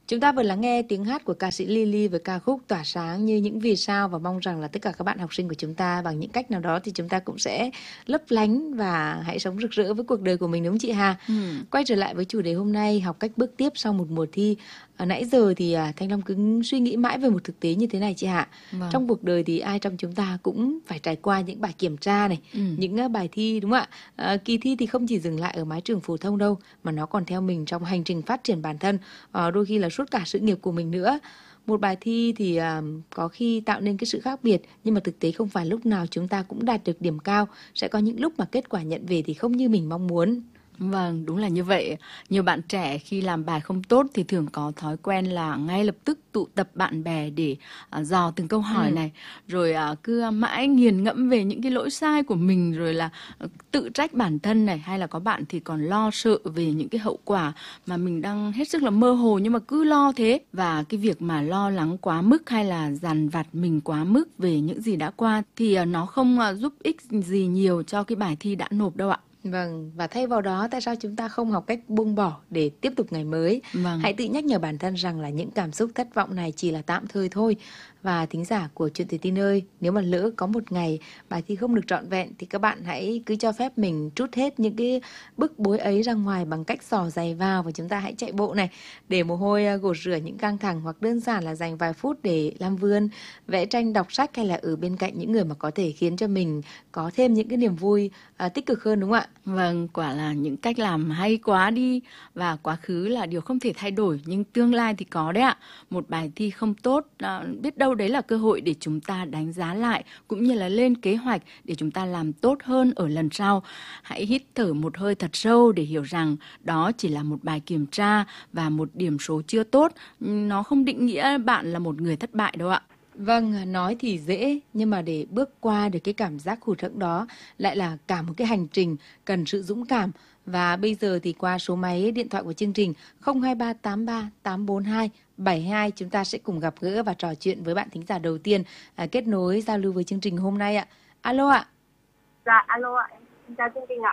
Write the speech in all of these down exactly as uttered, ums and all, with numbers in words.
Chúng ta vừa lắng nghe tiếng hát của ca sĩ Lily với ca khúc Tỏa sáng như những vì sao, và mong rằng là tất cả các bạn học sinh của chúng ta bằng những cách nào đó thì chúng ta cũng sẽ lấp lánh và hãy sống rực rỡ với cuộc đời của mình, đúng không chị Hà? Ừ. Quay trở lại với chủ đề hôm nay, học cách bước tiếp sau một mùa thi. À, nãy giờ thì à, Thanh Long cứ suy nghĩ mãi về một thực tế như thế này chị Hạ. Vâng. Trong cuộc đời thì ai trong chúng ta cũng phải trải qua những bài kiểm tra này, Ừ. những uh, bài thi, đúng không ạ? À, kỳ thi thì không chỉ dừng lại ở mái trường phổ thông đâu, mà nó còn theo mình trong hành trình phát triển bản thân, à, đôi khi là suốt cả sự nghiệp của mình nữa. Một bài thi thì à, có khi tạo nên cái sự khác biệt, nhưng mà thực tế không phải lúc nào chúng ta cũng đạt được điểm cao. Sẽ có những lúc mà kết quả nhận về thì không như mình mong muốn. Vâng, đúng là như vậy. Nhiều bạn trẻ khi làm bài không tốt thì thường có thói quen là ngay lập tức tụ tập bạn bè để uh, dò từng câu hỏi Ừ. này. Rồi uh, cứ mãi nghiền ngẫm về những cái lỗi sai của mình, rồi là uh, tự trách bản thân này. Hay là có bạn thì còn lo sợ về những cái hậu quả mà mình đang hết sức là mơ hồ nhưng mà cứ lo thế. Và cái việc mà lo lắng quá mức hay là dằn vặt mình quá mức về những gì đã qua thì uh, nó không uh, giúp ích gì nhiều cho cái bài thi đã nộp đâu ạ. Vâng, và thay vào đó, tại sao chúng ta không học cách buông bỏ để tiếp tục ngày mới? Vâng. Hãy tự nhắc nhở bản thân rằng là những cảm xúc thất vọng này chỉ là tạm thời thôi. Và thính giả của Chuyện Tuổi Tin ơi, nếu mà lỡ có một ngày bài thi không được trọn vẹn thì các bạn hãy cứ cho phép mình trút hết những cái bức bối ấy ra ngoài bằng cách xỏ giày vào, và chúng ta hãy chạy bộ này, để mồ hôi gột rửa những căng thẳng, hoặc đơn giản là dành vài phút để làm vườn, vẽ tranh, đọc sách, hay là ở bên cạnh những người mà có thể khiến cho mình có thêm những cái niềm vui à, tích cực hơn, đúng không ạ? Vâng, quả là những cách làm hay quá đi. Và quá khứ là điều không thể thay đổi, nhưng tương lai thì có đấy ạ. Một bài thi không tốt, à, biết đâu đấy là cơ hội để chúng ta đánh giá lại, cũng như là lên kế hoạch để chúng ta làm tốt hơn ở lần sau. Hãy hít thở một hơi thật sâu để hiểu rằng đó chỉ là một bài kiểm tra và một điểm số chưa tốt. Nó không định nghĩa bạn là một người thất bại đâu ạ. Vâng, nói thì dễ, nhưng mà để bước qua được cái cảm giác hụt hẫng đó lại là cả một cái hành trình cần sự dũng cảm. Và bây giờ thì qua số máy điện thoại của chương trình không hai ba tám ba tám bốn hai bảy hai, chúng ta sẽ cùng gặp gỡ và trò chuyện với bạn thính giả đầu tiên, à, kết nối giao lưu với chương trình hôm nay ạ. Alo ạ. Dạ, alo ạ, em xin chào chương trình ạ.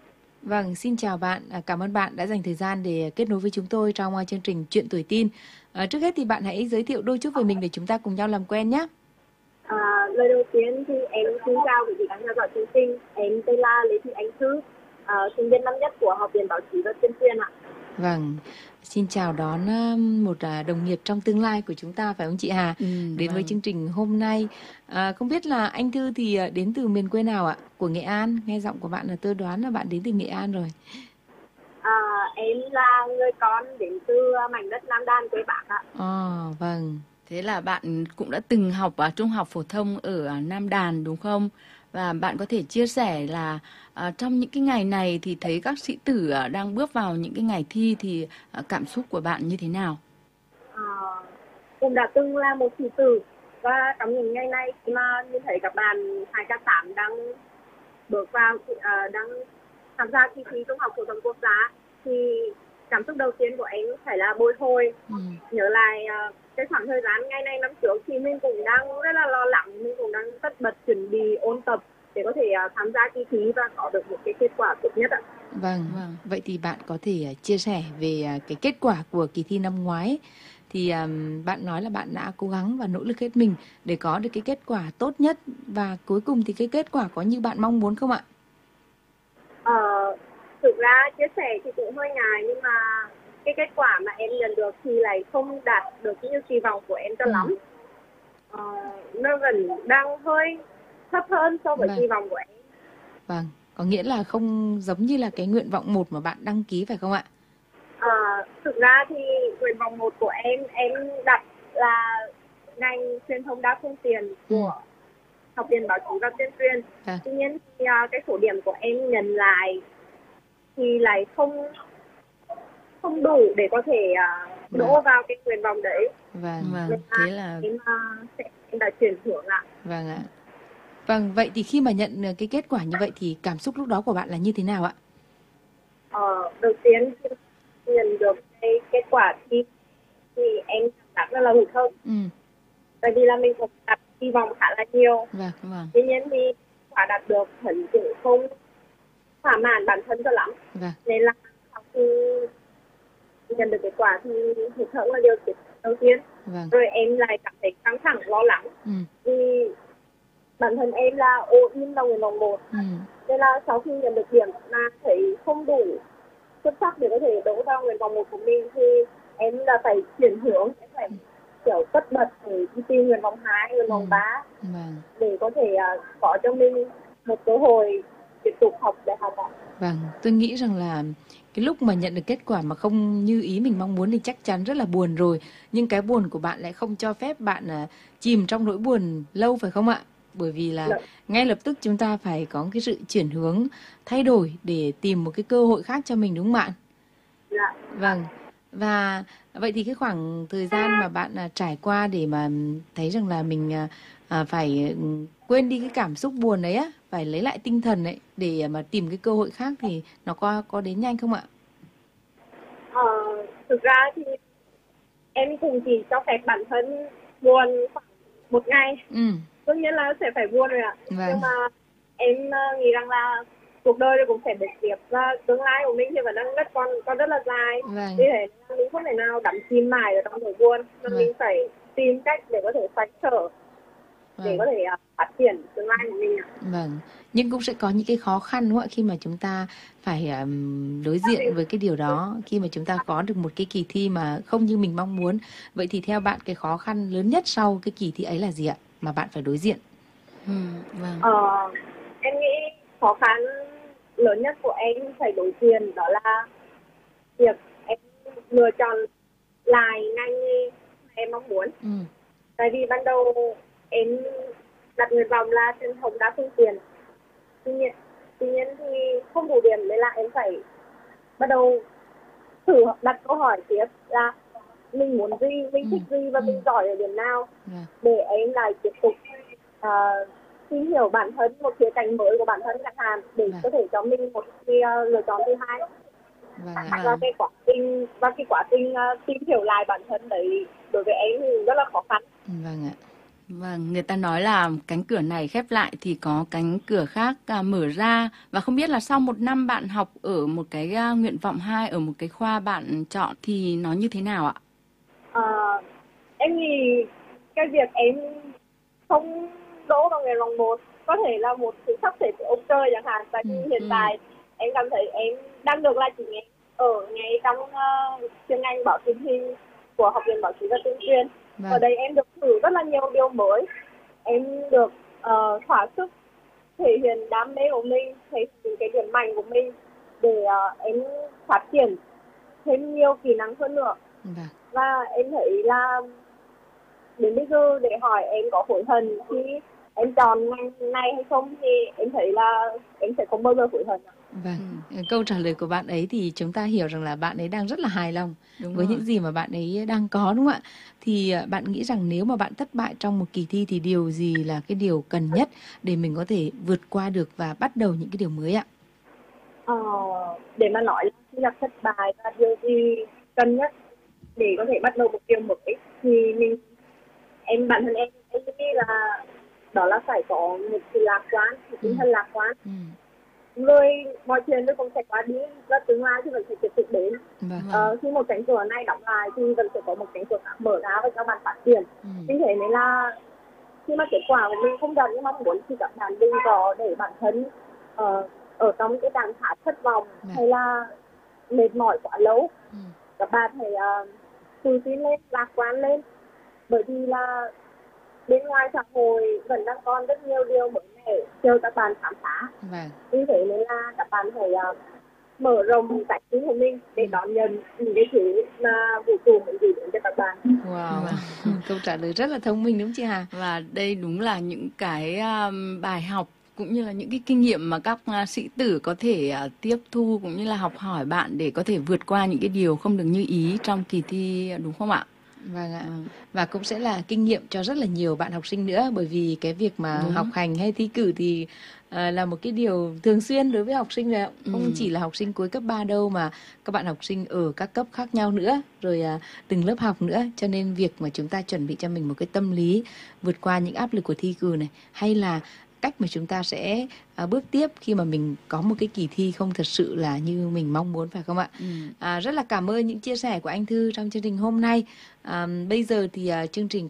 Vâng, xin chào bạn. À, cảm ơn bạn đã dành thời gian để kết nối với chúng tôi trong uh, chương trình Chuyện Tuổi Tin. À, trước hết thì bạn hãy giới thiệu đôi chút về mình để chúng ta cùng nhau làm quen nhé. À, lời đầu tiên thì em xin chào quý vị đang theo dõi chương trình. Em tên là Lê Thị Anh Thư, à, sinh viên năm nhất của Học viện Báo chí và Tuyên truyền ạ. Vâng, xin chào đón một đồng nghiệp trong tương lai của chúng ta, phải không chị Hà? Ừ, đến vâng. với chương trình hôm nay. À, không biết là anh Thư thì đến từ miền quê nào ạ? Của Nghệ An. Nghe giọng của bạn là tôi đoán là bạn đến từ Nghệ An rồi. À, em là người con đến từ mảnh đất Nam Đàn, quê Bác ạ. À, vâng. Thế là bạn cũng đã từng học ở trung học phổ thông ở Nam Đàn đúng không? Và bạn có thể chia sẻ là uh, trong những cái ngày này thì thấy các sĩ tử uh, đang bước vào những cái ngày thi thì uh, cảm xúc của bạn như thế nào? À, cũng đã từng là một sĩ tử, và trong những ngày này khi mà nhìn thấy các bạn hai k tám đang bước vào, uh, đang tham gia kỳ thi trung học phổ thông quốc gia thì cảm xúc đầu tiên của em phải là bồi hồi. Ừ. Nhớ lại uh, cái khoảng thời gian ngày này năm trước thì mình cũng đang rất là lo lắng, mình cũng đang tất bật chuẩn bị ôn tập để có thể uh, tham gia kỳ thi và có được một cái kết quả tốt nhất ạ. Vâng. vâng, vậy thì bạn có thể uh, chia sẻ về uh, cái kết quả của kỳ thi năm ngoái. Thì um, bạn nói là bạn đã cố gắng và nỗ lực hết mình để có được cái kết quả tốt nhất, và cuối cùng thì cái kết quả có như bạn mong muốn không ạ? Ờ, thực ra chia sẻ thì cũng hơi ngại, nhưng mà cái kết quả mà em nhận được thì lại không đạt được như kỳ vọng của em cho Ừ. lắm. Ờ, nó vẫn đang hơi thấp hơn so với Vâng. kỳ vọng của em. Vâng, có nghĩa là không giống như là cái nguyện vọng một mà bạn đăng ký, phải không ạ? Ờ, thực ra thì nguyện vọng một của em em đặt là ngành truyền thông đa phương tiện của Ừ. Học viện Báo chí và Tuyên truyền. Vâng. Tuy nhiên thì uh, cái số điểm của em nhận lại thì lại không không đủ để có thể uh, đỗ Vâng. vào cái nguyện vọng đấy. Vâng, Vâng, Nên thế là em, uh, sẽ, em đã chuyển hướng ạ. vâng ạ. Vâng, vậy thì khi mà nhận cái kết quả như vậy thì cảm xúc lúc đó của bạn là như thế nào ạ? Ờ, đầu tiên khi nhận được cái kết quả thi thì em cảm giác rất là hụt hẫng. Ừ. Tại vì là mình cũng đặt kỳ vọng khá là nhiều. Vâng. vâng. Tuy nhiên thì quả đạt được vẫn cũng không thỏa mãn bản thân cho lắm. Vâng. Nên là sau khi nhận được kết quả thì hụt hẫng là điều kiện đầu tiên. Vâng. Rồi em lại cảm thấy căng thẳng, lo lắng. Ừ. Vì bản thân em là ô in vào nguyện vọng một. Ừ. Nên là sau khi nhận được điểm mà thấy không đủ xuất sắc để có thể đỗ vào nguyện vọng một của mình thì em là phải chuyển hướng, em phải kiểu tất bật để đi tìm nguyện vọng hai, nguyện vọng Ừ. ba Vâng. để có thể uh, có cho mình một cơ hội tiếp tục học đại học ạ. Vâng, tôi nghĩ rằng là cái lúc mà nhận được kết quả mà không như ý mình mong muốn thì chắc chắn rất là buồn rồi. Nhưng cái buồn của bạn lại không cho phép bạn à, chìm trong nỗi buồn lâu phải không ạ? Bởi vì là Dạ. ngay lập tức chúng ta phải có cái sự chuyển hướng, thay đổi để tìm một cái cơ hội khác cho mình đúng không ạ? Dạ. Vâng. Và vậy thì cái khoảng thời gian mà bạn à, trải qua để mà thấy rằng là mình à, à, phải ừ, quên đi cái cảm xúc buồn ấy á, phải lấy lại tinh thần ấy để mà tìm cái cơ hội khác thì nó có có đến nhanh không ạ? Ờ, thực ra thì em cũng chỉ cho phép bản thân buồn khoảng một ngày. Ừ. Tất nhiên là sẽ phải buồn rồi ạ. Vâng. Nhưng mà em uh, nghĩ rằng là cuộc đời cũng sẽ bước tiếp và tương lai của mình thì vẫn đang rất còn còn rất là dài. Vâng. Vì thế mình không thể nào đắm chìm mãi ở trong nỗi buồn, mà Vâng. mình phải tìm cách để có thể xoay sở, để Vâng. có thể uh, phát triển tương lai của mình ạ. Vâng. Nhưng cũng sẽ có những cái khó khăn đúng không ạ? Khi mà chúng ta phải um, đối diện với cái điều đó, khi mà chúng ta có được một cái kỳ thi mà không như mình mong muốn. Vậy thì theo bạn cái khó khăn lớn nhất sau cái kỳ thi ấy là gì ạ? Mà bạn phải đối diện. Ừ, vâng. Ờ, em nghĩ khó khăn lớn nhất của em phải đối diện đó là việc em lựa chọn lại ngành nghề mà em mong muốn. Ừ. Tại vì ban đầu em đặt nguyện vọng là truyền thông đa phương tiện. Tuy nhiên, tuy nhiên thì không đủ điểm nên là em phải bắt đầu thử đặt câu hỏi tiếp là mình muốn gì, mình thích gì và Ừ. mình giỏi ở điểm nào, Vâng. để em lại tiếp tục uh, tìm hiểu bản thân, một khía cạnh mới của bản thân chẳng hạn, để Vâng. có thể cho mình một cái uh, lựa chọn thứ hai. Vâng ạ. Vâng. Và cái quá trình và cái quá trình uh, tìm hiểu lại bản thân đấy đối với em thì rất là khó khăn. Vâng ạ. Vâng, người ta nói là cánh cửa này khép lại thì có cánh cửa khác à, mở ra. Và không biết là sau một năm bạn học ở một cái à, nguyện vọng hai, ở một cái khoa bạn chọn thì nó như thế nào ạ? Uh, em nghĩ cái việc em không đỗ vào nguyện vọng một có thể là một sự sắp xếp của ông trời chẳng hạn. Tại vì Ừ. hiện Ừ. tại em cảm thấy em đang được là chỉ nghe ở ngay trong uh, chuyên ngành báo truyền hình của Học viện Báo chí và Tuyên truyền. Vâng. Ở đây em được thử rất là nhiều điều mới. Em được uh, thỏa sức thể hiện đam mê của mình, thể hiện cái điểm mạnh của mình để uh, em phát triển thêm nhiều kỹ năng hơn nữa. Vâng. Và em thấy là đến bây giờ để hỏi em có hối hận khi em chọn ngành này hay không thì em thấy là em sẽ không bao giờ hối hận. Vâng. Câu trả lời của bạn ấy thì chúng ta hiểu rằng là bạn ấy đang rất là hài lòng Đúng với rồi. những gì mà bạn ấy đang có đúng không ạ? Thì à, bạn nghĩ rằng nếu mà bạn thất bại trong một kỳ thi thì điều gì là cái điều cần nhất để mình có thể vượt qua được và bắt đầu những cái điều mới ạ? Ờ, để mà nói là khi gặp thất bại và điều gì cần nhất để có thể bắt đầu một điều mới thì mình em bản thân em em nghĩ là đó là phải có một sự lạc quan, một tinh thần lạc quan. Ừ. Rồi mọi chuyện nó cũng sẽ qua đi và tương lai thì vẫn sẽ tiếp tục đến. Vâng. Ờ, khi một cánh cửa này đóng lại thì vẫn sẽ có một cánh cửa khác mở ra và các bạn phát triển. Ừ. Vì thế nên là khi mà kết quả của mình không đạt như mong muốn thì các bạn đừng có để bản thân uh, ở trong cái trạng thái thất vọng Vâng. hay là mệt mỏi quá lâu. Ừ. Các bạn hãy uh, tự tin lên, lạc quan lên, bởi vì là bên ngoài xã hội vẫn đang còn rất nhiều điều mới mẻ chờ các bạn khám phá. Vâng. Vì thế nên là các bạn phải uh, mở rộng cánh cửa của mình để đón nhận những cái thứ mà vũ trụ muốn gửi đến cho các bạn. Wow. Vâng. Câu trả lời rất là thông minh đúng không chị Hà? Và đây đúng là những cái um, bài học cũng như là những cái kinh nghiệm mà các uh, sĩ tử có thể uh, tiếp thu cũng như là học hỏi bạn để có thể vượt qua những cái điều không được như ý trong kỳ thi, đúng không ạ? Vâng ạ. Vâng. Và cũng sẽ là kinh nghiệm cho rất là nhiều bạn học sinh nữa, bởi vì cái việc mà Đúng. học hành hay thi cử thì à, là một cái điều thường xuyên đối với học sinh rồi ạ. Không Ừ. chỉ là học sinh cuối cấp ba đâu mà các bạn học sinh ở các cấp khác nhau nữa, rồi à, từng lớp học nữa. Cho nên việc mà chúng ta chuẩn bị cho mình một cái tâm lý vượt qua những áp lực của thi cử này, hay là cách mà chúng ta sẽ à, bước tiếp khi mà mình có một cái kỳ thi không thật sự là như mình mong muốn, phải không ạ? Ừ. À, rất là cảm ơn những chia sẻ của anh Thư trong chương trình hôm nay. À, bây giờ thì à, chương trình